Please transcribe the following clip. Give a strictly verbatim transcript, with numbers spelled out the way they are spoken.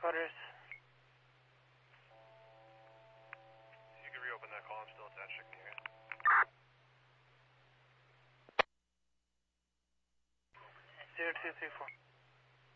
Butters. You can reopen that call. I'm still attached. I can hear you. Zero two three four.